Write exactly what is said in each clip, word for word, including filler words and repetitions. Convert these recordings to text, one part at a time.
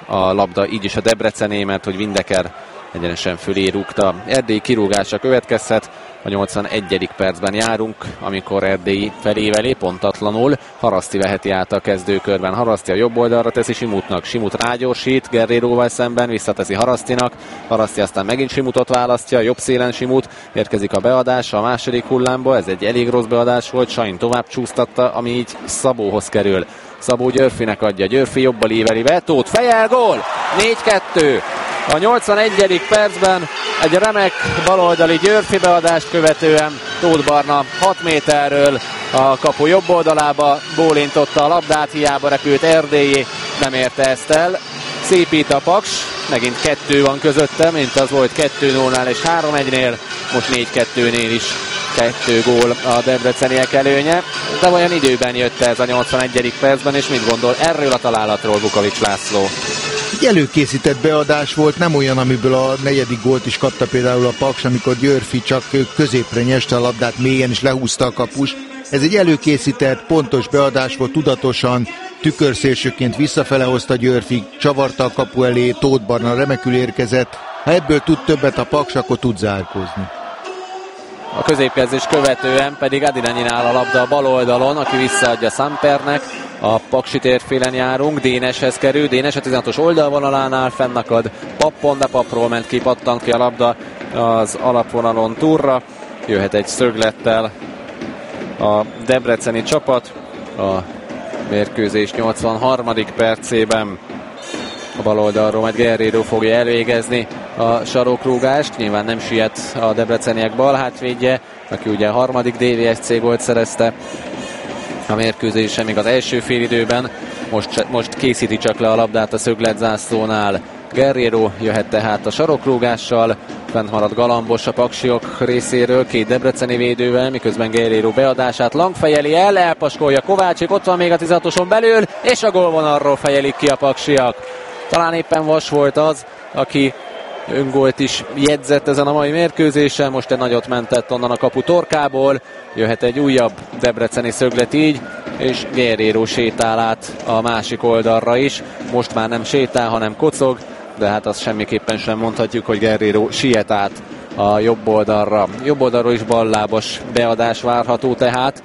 a labda így is a Debrecené, mert hogy Windecker egyenesen fölé rúgta. Erdélyi kirúgása következhet. A nyolcvanegyedik percben járunk, amikor Erdélyi felévelé pontatlanul. Haraszti veheti át a kezdőkörben. Haraszti a jobb oldalra teszi Simutnak. Simut rágyorsít Guerreiróval szemben, visszateszi Harasztinak. Haraszti aztán megint Simutot választja, jobb szélen Simut. Érkezik a beadás a második hullámba. Ez egy elég rossz beadás volt. Sain tovább csúsztatta, ami így Szabóhoz kerül. Szabó Györfinek adja. Györfi jobbal íveli be. Tóth fejel, gól! négy kettő. A nyolcvanegyedik percben egy remek baloldali Györfi beadást követően Tóth Barna hat méterről a kapu jobb oldalába bólintotta a labdát, hiába repült Erdélyi, nem érte ezt el. Szépít a Paks, megint kettő van közötte, mint az volt kettő nullnál és három egynél, most négy kettőnél is kettő gól a debreceniek előnye. De olyan időben jött ez a nyolcvanegyedik percben, és mit gondol erről a találatról Vukovics László? Egy előkészített beadás volt, nem olyan, amiből a negyedik gólt is kapta például a Paks, amikor Györfi csak középre nyeste a labdát mélyen és lehúzta a kapus. Ez egy előkészített, pontos beadás volt, tudatosan, tükörszélsőként visszafele hozta Györfi, csavarta a kapu elé, Tóth Barna remekül érkezett. Ha ebből tud többet a Paks, akkor tud zárkózni. A középkezdés követően pedig Adilenyin áll a labda a bal oldalon, aki visszaadja Sampernek. A Paksi térfélen járunk, Déneshez kerül, Dénes a tizenhatos oldalvonalánál fennakad Pappon, de Papról ment ki, pattant ki a labda az alapvonalon túlra. Jöhet egy szöglettel a debreceni csapat a mérkőzés nyolcvanharmadik percében. A bal oldalról majd Guerreiro fogja elvégezni a sarokrúgást. Nyilván nem siet a debreceniek bal hátvédje, aki ugye a harmadik dé vé es cé gólt szerezte a mérkőzésen még az első félidőben. Most, most készíti csak le a labdát a szögletzászlónál. Guerreiro jöhet tehát a sarokrúgással, fent marad Galambos a paksiok részéről, két debreceni védővel, miközben Guerreiro beadását Lang fejeli el, elpaskolja Kovácsik, ott van még a tizenhatoson belül, és a gólvonalról fejelik ki a paksiak. Talán éppen Vas volt az, aki öngólt is jegyzett ezen a mai mérkőzésen, most egy nagyot mentett onnan a kapu torkából, jöhet egy újabb debreceni szöglet így, és Guerreiro sétál át a másik oldalra is, most már nem sétál, hanem kocog, de hát azt semmiképpen sem mondhatjuk, hogy Guerreiro siet át a jobb oldalra. Jobb oldalról is ballábas beadás várható tehát.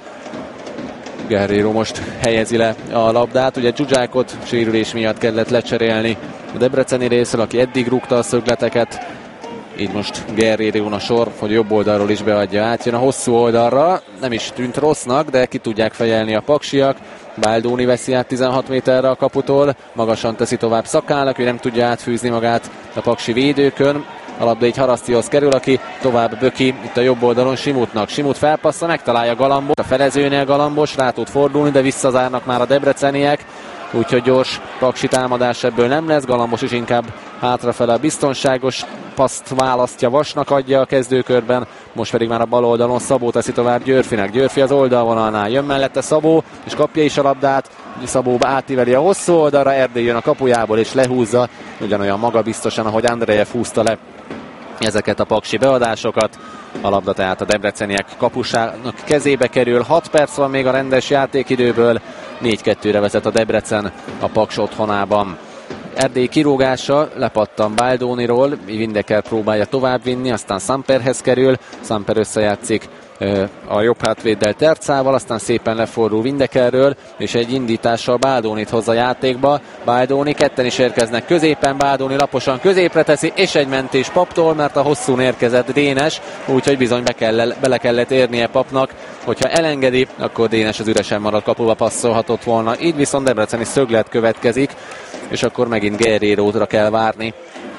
Guerreiro most helyezi le a labdát, ugye Zsuzsákot sérülés miatt kellett lecserélni a debreceni részről, aki eddig rúgta a szögleteket, így most Guerreiro a sor, hogy jobb oldalról is beadja át, jön a hosszú oldalra, nem is tűnt rossznak, de ki tudják fejelni a paksiak. Baldoni veszi át tizenhat méterre a kaputól, magasan teszi tovább Szakálnak, ő nem tudja átfűzni magát a paksi védőkön. A labda így Harasztihoz kerül, aki tovább böki itt a jobb oldalon Simutnak. Simut felpassza, megtalálja Galambos, a felezőnél Galambos, rá tud fordulni, de visszazárnak már a debreceniek, úgyhogy gyors paksi támadás ebből nem lesz. Galambos is inkább hátrafele a biztonságos paszt választja, Vasnak adja a kezdőkörben, most pedig már a bal oldalon Szabó teszi tovább Györfinek. Györfi az oldalvonalnál, jön mellette Szabó, és kapja is a labdát, Szabó átíveli a hosszú oldalra, Erdély jön a kapujából és lehúzza, ugyanolyan magabiztosan, ahogy Andrejev húzta le ezeket a paksi beadásokat. A labda tehát a debreceniek kapusának kezébe kerül, hat perc van még a rendes játékidőből, négy kettőre vezet a Debrecen a Paks otthonában. Erdély kirúgása, lepattan Baldoniról, Windecker próbálja továbbvinni, aztán Samperhez kerül, Samper összejátszik a jobb hátvéddel Tercával, aztán szépen lefordul Windeckerről, és egy indítással Baldonit hozza játékba. Baldoni, ketten is érkeznek középen, Baldoni laposan középre teszi, és egy mentés Paptól, mert a hosszún érkezett Dénes, úgyhogy bizony be kell, bele kellett érnie Papnak, hogyha elengedi, akkor Dénes az üresen maradt kapuba passzolhatott volna, így viszont debreceni szöglet következik, és akkor megint Guerreiróra kell várni,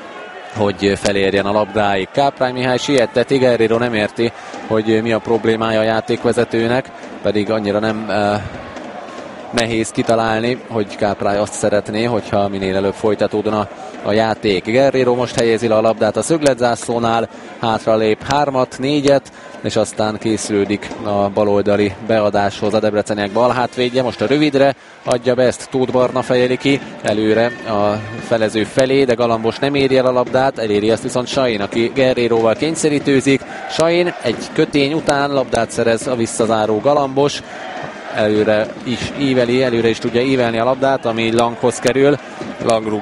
hogy felérjen a labdáig. Káprány Mihály sietteti, Guerreiro nem érti, hogy mi a problémája a játékvezetőnek, pedig annyira nem eh, nehéz kitalálni, hogy Káprány azt szeretné, hogyha minél előbb folytatódna a játék. Guerreiro most helyezi le a labdát a szögletzászlónál, hátralép hármat, négyet, és aztán készülődik a baloldali beadáshoz a debreceniek balhátvédje. Most a rövidre adja be, ezt Tóth Barna fejeli ki előre a felező felé, de Galambos nem éri el a labdát, eléri ezt viszont Sain, aki Guerreiróval kényszerítőzik. Sain egy kötény után labdát szerez a visszazáró Galambos, előre is íveli, előre is tudja ívelni a labdát, ami Langhoz kerül. Lang